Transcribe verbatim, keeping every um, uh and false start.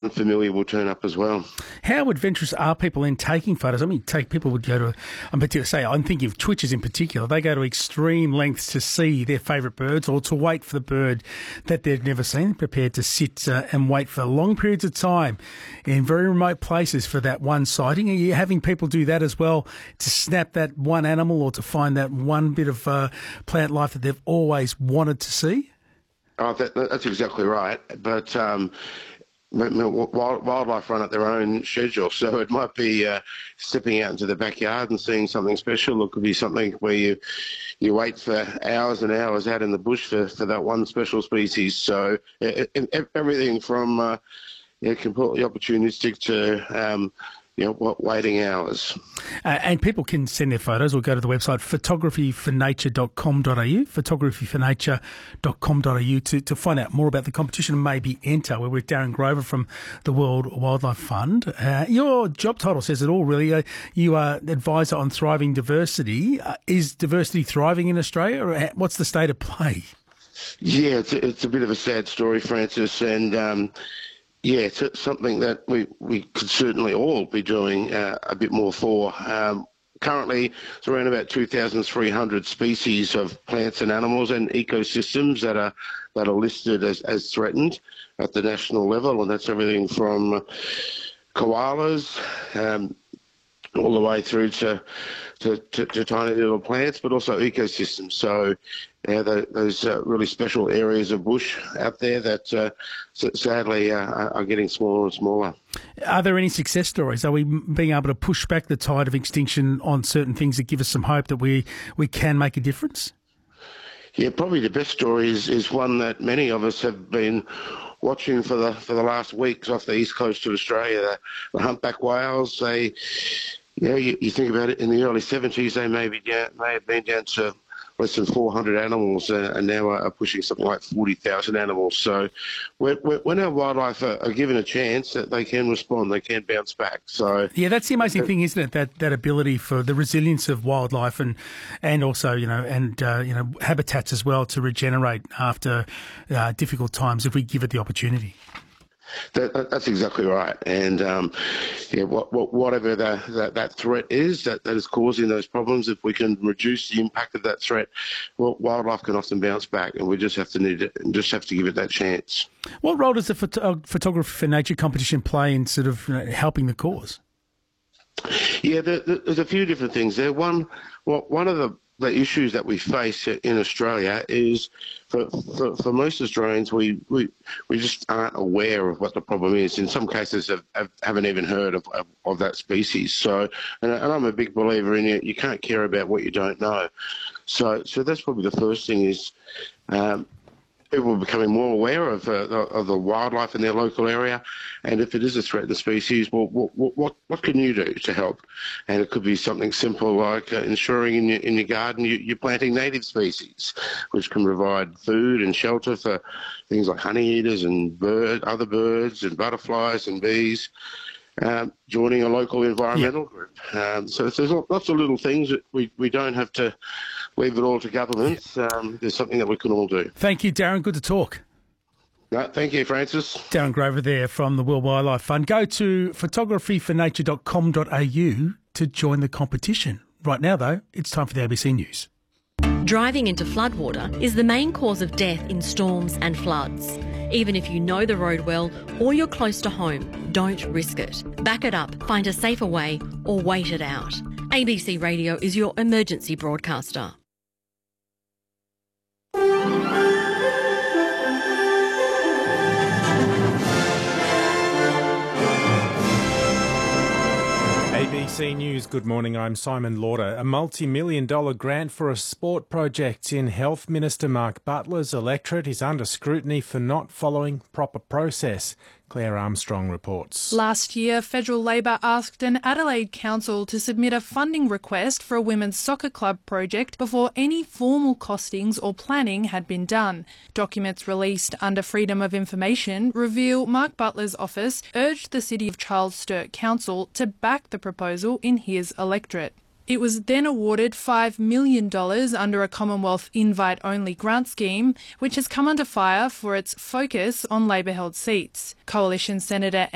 someone familiar will turn up as well. How adventurous are people in taking photos? I mean, take people would go to, I'm particular say, I'm thinking of twitchers in particular. They go to extreme lengths to see their favourite birds or to wait for the bird that they've never seen, prepared to sit uh, and wait for long periods of time in very remote places for that one sighting. Are you having people do that as well to snap that one animal or to find that one bit of uh, plant life that they've always wanted to see? Oh, that, that's exactly right. But um, wildlife run at their own schedule, so it might be uh, stepping out into the backyard and seeing something special. It could be something where you you wait for hours and hours out in the bush for, for that one special species. So it, it, everything from uh, yeah, completely opportunistic to um, you know, waiting hours. Uh, and people can send their photos or go to the website photography for nature dot com dot a u, photography for nature dot com dot a u to, to find out more about the competition and maybe enter. We're with Darren Grover from the World Wildlife Fund. Uh, your job title says it all, really. Uh, you are advisor on thriving diversity. Uh, is diversity thriving in Australia, or what's the state of play? Yeah, it's a, it's a bit of a sad story, Francis, and um, yeah, it's something that we, we could certainly all be doing uh, a bit more for. Um, currently, it's around about two thousand three hundred species of plants and animals and ecosystems that are that are listed as, as threatened at the national level, and that's everything from koalas um, all the way through to to, to to tiny little plants, but also ecosystems. So yeah, the, those uh, really special areas of bush out there that uh, sadly uh, are getting smaller and smaller. Are there any success stories? Are we being able to push back the tide of extinction on certain things that give us some hope that we, we can make a difference? Yeah, probably the best story is, is one that many of us have been watching for the for the last weeks off the east coast of Australia. The, the humpback whales, they, you know, you, you think about it, in the early seventies, they may, be down, may have been down to less than four hundred animals, uh, and now are pushing something like forty thousand animals. So when, when our wildlife are, are given a chance, that they can respond, they can bounce back. So yeah, that's the amazing uh, thing, isn't it? That that ability for the resilience of wildlife and and also you know and uh, you know habitats as well to regenerate after uh, difficult times if we give it the opportunity. That, that's exactly right, and um, yeah, what, what, whatever the, that that threat is that, that is causing those problems, if we can reduce the impact of that threat, well, wildlife can often bounce back, and we just have to need it, and just have to give it that chance. What role does the phot- Photography for Nature competition play in sort of you know, helping the cause? Yeah, there, there's a few different things there. One, well, one of the the issues that we face in Australia is for, for, for most Australians, we, we we just aren't aware of what the problem is. In some cases, have, have, haven't even heard of, of, of that species. So, and, and I'm a big believer in it. You can't care about what you don't know. So, so that's probably the first thing is um, people are becoming more aware of, uh, of the wildlife in their local area, and if it is a threatened species, well, what, what, what can you do to help? And it could be something simple like uh, ensuring in your, in your garden you, you're planting native species, which can provide food and shelter for things like honeyeaters and bird, other birds and butterflies and bees. Um, joining a local environmental yeah. group. Um, so there's lots of little things that we, we don't have to leave it all to government. Um, there's something that we can all do. Thank you, Darren. Good to talk. No, thank you, Francis. Darren Grover there from the World Wildlife Fund. Go to photography for nature dot com dot a u to join the competition. Right now, though, it's time for the A B C News. Driving into floodwater is the main cause of death in storms and floods. Even if you know the road well or you're close to home, don't risk it. Back it up, find a safer way, or wait it out. A B C Radio is your emergency broadcaster. A B C News, good morning, I'm Simon Lauder. A multi-million dollar grant for a sport project in Health Minister Mark Butler's electorate is under scrutiny for not following proper process. Claire Armstrong reports. Last year, Federal Labor asked an Adelaide council to submit a funding request for a women's soccer club project before any formal costings or planning had been done. Documents released under Freedom of Information reveal Mark Butler's office urged the City of Charles Sturt Council to back the proposal in his electorate. It was then awarded five million dollars under a Commonwealth invite-only grant scheme, which has come under fire for its focus on Labor-held seats. Coalition Senator